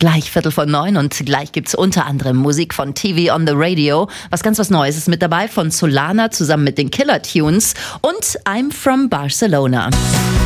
Gleich 8:45 und gleich gibt's unter anderem Musik von TV on the Radio. Was Neues ist mit dabei von Solana zusammen mit den Killer Tunes und I'm from Barcelona.